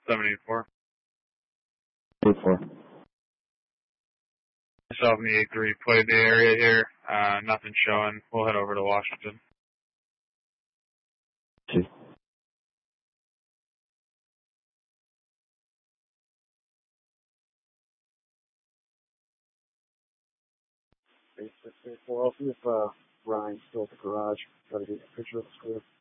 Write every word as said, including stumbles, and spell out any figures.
seven eight four. eight four. Myself in the eight three played the area here. Uh, nothing showing. We'll head over to Washington. Okay. eight six eight four, I'll see if uh, Ryan's still at the garage. Try to get a picture of the square.